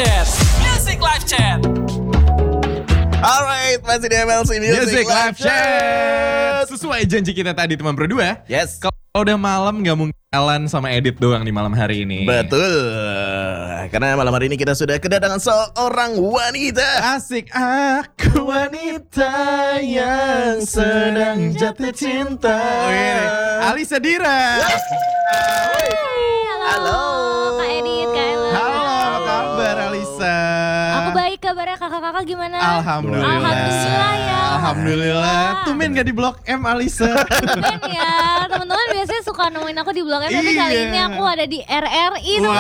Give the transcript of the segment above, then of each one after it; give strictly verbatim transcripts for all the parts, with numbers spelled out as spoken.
Chat. Music Live Chat. Alright, masih di M L C Music, Music Live Live Chat. Sesuai janji kita tadi teman berdua. Yes. Kalau udah malam gak mungkin Alan sama Edit doang di malam hari ini. Betul. Karena malam hari ini kita sudah kedatangan seorang wanita. Asik, aku wanita yang sedang jatuh cinta. Wih, Alisa Dira. Hai, halo. Halo. Kak Edit, Kak Ella. Halo, apa kabar Alisa? Aku baik, kabarnya kakak-kakak gimana? Alhamdulillah. Alhamdulillah ya. Alhamdulillah. Tumben gak di Blok M Alisa. Tumben ya. Teman-teman biasanya suka nemuin aku di Blok M, tapi kali Iya. ini aku ada di R R I. Wow.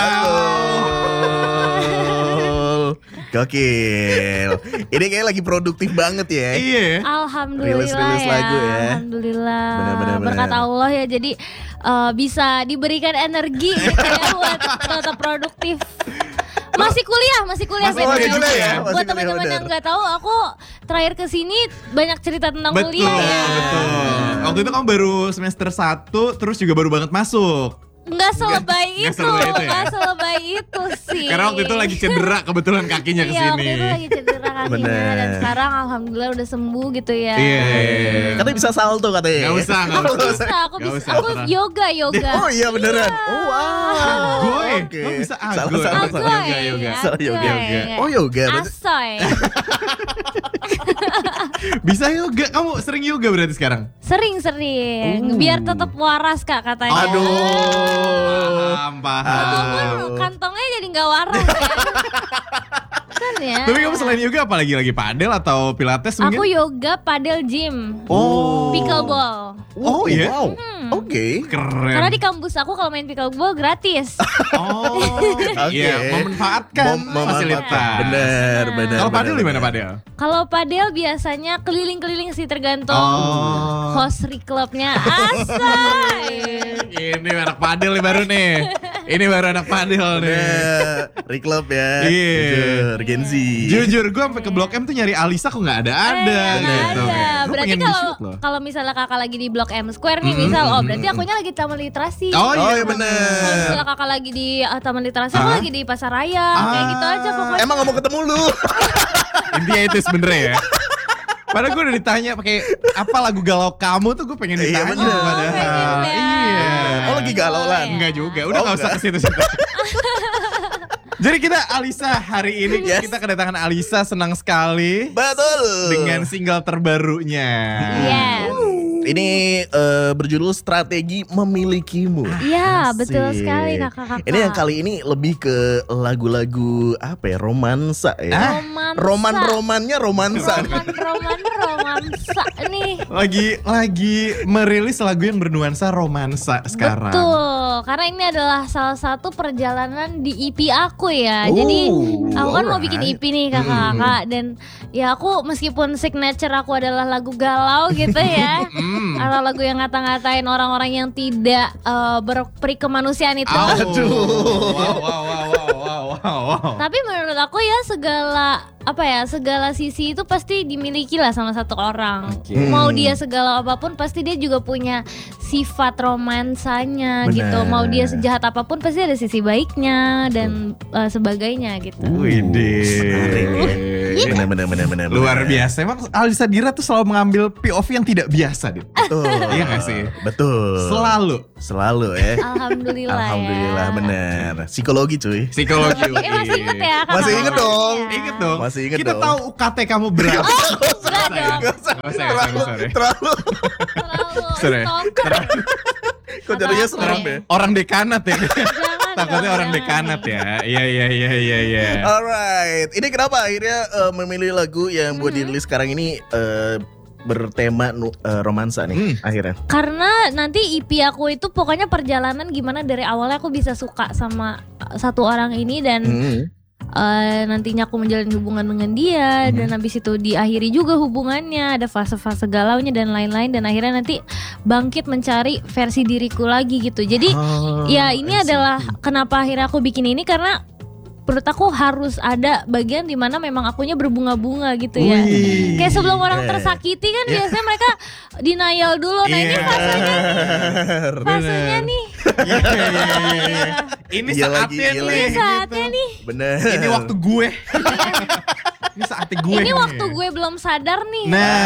Betul. Gokil. Ini kayak lagi produktif banget ya. Iya. Alhamdulillah Rilis-rilis ya. lagu ya. Alhamdulillah. Benar-benar, benar. Berkat Allah ya. Jadi uh, bisa diberikan energi gitu ya buat tetap produktif. Masih kuliah, masih kuliah. Masih Beb. kuliah juga ya? Masih Buat kuliah, teman-teman benar. yang nggak tahu, aku terakhir kesini banyak cerita tentang Betul, kuliah ya. betul. Waktu itu kamu baru semester satu, terus juga baru banget masuk. Nggak selebay Nggak itu, selebay itu ya? nggak selebay itu sih. Karena waktu itu lagi cedera kebetulan kakinya Iya, waktu kesini. itu lagi cedera kakinya Bener. dan sekarang alhamdulillah udah sembuh gitu ya. Iya. Katanya bisa salto katanya. Gak usah, gak Aku usah. bisa, aku Nggak bisa, usah, aku usah. yoga, yoga. Oh iya beneran. Oh wow. Agoy. Oke. Oh, bisa Salah, agoy. salah, Agoy, salah. Yoga, yoga. Salah, yoga, agoy. yoga. Oh yoga. berarti- Asoy. Bisa yoga. Kamu sering yoga berarti sekarang? Sering-sering, biar tetap waras Kak katanya. Aduh. Paham, paham. Walaupun kantongnya jadi nggak waras ya. Kan ya. Tapi kamu selain yoga apa lagi? Lagi padel atau pilates mungkin? Aku yoga, padel, gym, Oh. pickleball. Oh, iya? Wow. Oke. Keren. Karena di kampus aku kalau main pickleball gratis. Oh, iya, memanfaatkan Mem- memanfaatkan. fasilitas. Bener, bener. Kalau padel bener, di mana bener. padel? Kalau padel biasanya keliling-keliling sih tergantung Oh. host klubnya. Asay. Ini anak padel nih baru nih. Ini baru anak padel nih. Bener. Reclub ya. Iya. Jujur, Gen Z. Jujur gue sampai ke Blok M tuh nyari Alisa kok nggak ada ada Eh, nggak gitu. ada. Gua Berarti pengen kalau di-shoot loh. kalau misalnya kakak lagi di Blok M Square nih, Mm-mm, misal, oh mm-mm, berarti akunya lagi di Taman Literasi. Oh Oh iya iya bener. Kalau misalnya kakak lagi di uh, Taman Literasi, aku Hah? lagi di Pasar Raya, kayak gitu aja pokoknya. Emang gak mau ketemu lu? Intinya itu sebenernya ya. Padahal gue udah ditanya pakai apa lagu galau kamu tuh gue pengen Iya, ditanya bener. padahal. pengen ya. Iya. Oh lagi galau lan. Enggak juga, udah Oh, nggak usah enggak. ke situ-situ. Jadi kita Alisa hari ini Yes. kita kedatangan Alisa, senang sekali Betul. dengan single terbarunya. Yes. Ini eh, berjudul Strategi Memilikimu. Iya, betul Asik. sekali kakak-kakak. Ini yang kali ini lebih ke lagu-lagu apa ya? Romansa ya. Romansa. Roman-romannya romansa. Roman-roman romansa nih. Lagi lagi merilis lagu yang bernuansa romansa sekarang. Betul, karena ini adalah salah satu perjalanan di E P aku ya. Oh, Jadi aku kan mau bikin alright. E P nih kakak-kakak, dan ya aku meskipun signature aku adalah lagu galau gitu ya, Hmm. atau lagu yang ngata-ngatain orang-orang yang tidak uh, berperi kemanusiaan itu. Aduh. Wow, wow, wow, wow, wow, wow, wow. Tapi menurut aku ya segala apa ya segala sisi itu pasti dimiliki lah sama satu orang. Oke. Mau dia segala apapun pasti dia juga punya sifat romansanya Benar. gitu. Mau dia sejahat apapun pasti ada sisi baiknya dan uh, sebagainya gitu. Menarik ya. Widih. Benar benar benar benar. Luar benar. biasa. Emang Alisa Dira tuh selalu mengambil P O V yang tidak biasa, Dit. Betul. Iya gak sih? Betul. Selalu. Selalu ya. Alhamdulillah, Alhamdulillah ya. bener. Psikologi cuy. Psikologi. Eh masih inget ya kakak? Masih inget dong. Ingat dong. Masih inget Kita dong. tahu U K T kamu berapa? Enggak dong. Gak usah. Gak usah ya, Terlalu, sorry. terlalu. Terlalu Sorry. stalker. Kok jadinya Apa-apa serem ya? ya? Orang dekanat ya. Jangan Takutnya dong, orang jangan. dekanat ya. Iya iya iya iya iya. Alright. Ini kenapa akhirnya eh, memilih lagu yang buat Mm-hmm. dirilis sekarang ini eh, bertema nu- eh, romansa nih Hmm. akhirnya. Karena nanti E P aku itu pokoknya perjalanan gimana dari awalnya aku bisa suka sama satu orang ini dan Hmm. eh, nantinya aku menjalin hubungan dengan dia Hmm. dan habis itu diakhiri juga hubungannya, ada fase-fase galaunya dan lain-lain, dan akhirnya nanti bangkit mencari versi diriku lagi gitu. Jadi Oh, ya ini I see. adalah kenapa akhirnya aku bikin ini, karena menurut aku harus ada bagian dimana memang akunya berbunga-bunga gitu ya. Wih. Kayak sebelum orang Yeah. tersakiti kan biasanya mereka denial dulu. Nah ini Iya. fasenya nih, fasenya nih. Iya, iya, iya, iya. Ini Iya lagi, saatnya iya nih. lagi. Ini saatnya nih. Bener. Ini waktu gue. Ini saatnya gue. Ini nih. waktu gue belum sadar nih.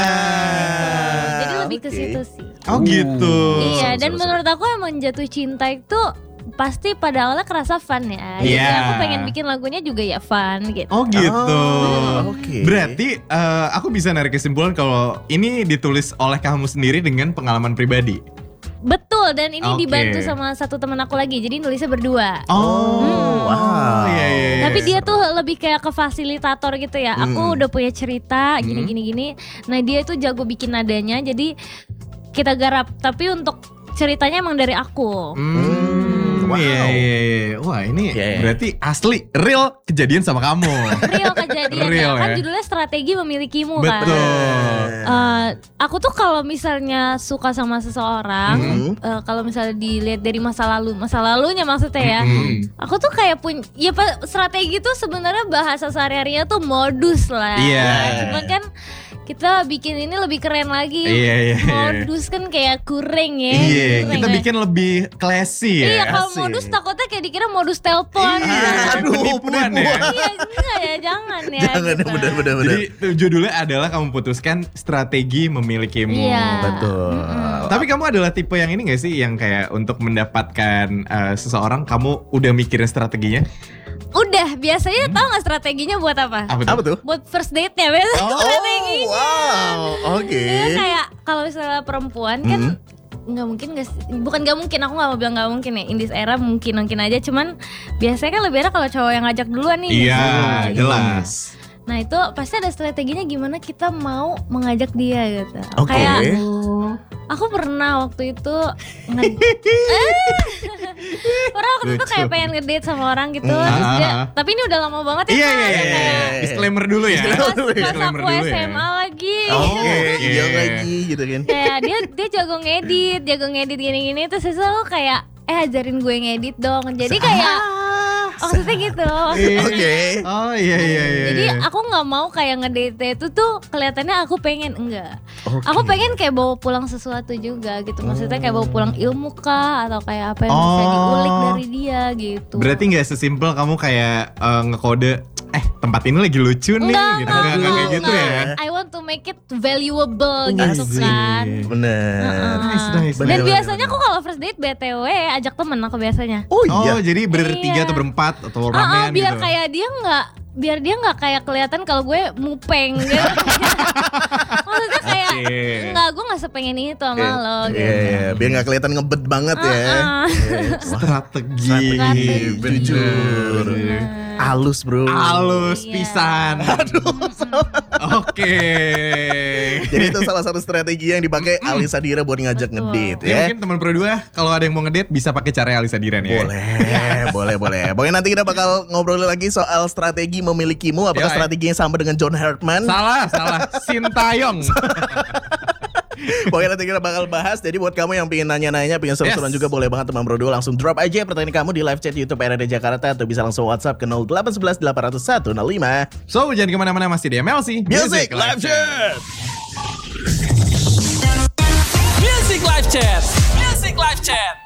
Nah. Jadi lebih ke oke. situ sih. Oh gitu. Iya, seru, dan seru, menurut aku emang jatuh cinta itu pasti pada awalnya kerasa fun ya. Jadi Iya. aku pengen bikin lagunya juga ya fun gitu. Oh gitu. Oh, oke. Berarti eh, aku bisa narik kesimpulan kalau ini ditulis oleh kamu sendiri dengan pengalaman pribadi. Betul, dan ini Oke. dibantu sama satu teman aku lagi. Jadi nulisnya berdua. Oh, wow. Iya, iya, iya. Tapi dia tuh lebih kayak ke fasilitator gitu ya. Aku Hmm. udah punya cerita gini Hmm. gini gini. Nah, dia tuh jago bikin nadanya. Jadi kita garap, tapi untuk ceritanya emang dari aku. Hmm, wow. iya, iya, iya. Wah ini Iya, iya. berarti asli real kejadian sama kamu. Real kejadian Real, ya. Kan ya. judulnya strategi memilikimu kan. Betul. Eh, aku tuh kalau misalnya suka sama seseorang, Mhm. eh, kalau misalnya dilihat dari masa lalu, masa lalunya maksudnya ya, Mhm. aku tuh kayak punya, ya pa- strategi tuh sebenarnya bahasa sehari-harinya tuh modus lah. Iya. Cuman kan kita bikin ini lebih keren lagi. Iya, iya, iya. Modus kan kayak kurang ya. Iya, kurang kita ya. bikin lebih classy ya. Iya, kalau Asik. modus takutnya kayak dikira modus telepon. Iya, Aduh, penipuan ya. penipuan. Iya, enggak ya, jangan ya. Jangan, gitu. bener-bener. Jadi tuh judulnya adalah kamu putuskan strategi memilikimu. Iya. Betul. Tapi kamu adalah tipe yang ini gak sih, yang kayak untuk mendapatkan eh, seseorang kamu udah mikirin strateginya? Udah, biasanya tahu nggak strateginya buat apa? Apa tuh? Apa tuh? Buat first date-nya biasanya Oh, strateginya. wow. Oke. Iya, kayak kalau misalnya perempuan kan Hmm. nggak mungkin nggak sih? Bukan nggak mungkin, aku nggak mau bilang nggak mungkin ya. In this era mungkin mungkin aja, cuman biasanya kan lebih enak kalau cowok yang ngajak duluan nih. Iya, misalnya. jelas. Nah itu pasti ada strateginya gimana kita mau mengajak dia gitu. Oke. Kayak aku pernah waktu itu nge- pernah waktu itu Lucu. kayak pengen ngedate sama orang gitu. Hmm. Terus dia, Ah. tapi ini udah lama banget ya. Iya, Kak. iya, iya, Kayak iya. Disclaimer dulu ya. Disclaimer Pas, dulu ya. pas Disclaimer aku dulu S ya. M A lagi. Oke, Oke. iya lagi gitu kan. Kayak dia dia jago ngedit, jago ngedit gini-gini, terus itu kayak eh ajarin gue ngedit dong. Jadi kayak oh, maksudnya gitu. Oke. Oh iya iya iya. Jadi iya. aku nggak mau kayak ngedate itu tuh kelihatannya aku pengen enggak. Oke. Aku pengen kayak bawa pulang sesuatu juga gitu. Maksudnya kayak bawa pulang ilmu kah atau kayak apa yang bisa Oh. diulik dari dia gitu. Berarti nggak sesimpel kamu kayak eh, ngekode eh tempat ini lagi lucu nih Enggak, gitu. enggak, Enggak, enggak kayak gitu enggak. ya. I want to make it valuable gitu Asik. kan. Bener. Nice, nice. Dan Bener, biasanya bener, aku kalau first date B T W ajak temen aku biasanya. Oh Oh, iya. jadi bertiga Iya. atau berempat atau Ah, ah, ramean biar gitu. kayak dia nggak biar dia nggak kayak kelihatan kalau gue mupeng gitu. Maksudnya kayak Oke. enggak, gue nggak sepengen itu sama Iya, lo Iya, gitu. iya. Biar nggak kelihatan ngebet banget ya. Ah, ah. Iya. Wah, Strategi. Strategi. Jujur. Halus bro. Halus Iya. pisan. Oke. Jadi itu salah satu strategi yang dipakai Alisa Dira buat ngajak Betul. ngedate Ya, ya. mungkin teman berdua kalau ada yang mau ngedate bisa pakai cara Alisa Diran ya. Boleh, boleh, boleh. Pokoknya nanti kita bakal ngobrol lagi soal strategi memilikimu. Apakah Yoi. strateginya sama dengan John Hartman? Salah, salah. Sintayong. Pokoknya nanti kita bakal bahas. Jadi buat kamu yang pengen nanya-nanya, pengen seru-seruan Yes. juga, boleh banget teman bro dua langsung drop aja pertanyaan kamu di live chat YouTube R R D Jakarta, atau bisa langsung WhatsApp ke nol delapan satu satu delapan nol satu nol lima. So, jangan kemana-mana, masih di M L C Music Live Chat. Music Live Chat. Music Live Chat.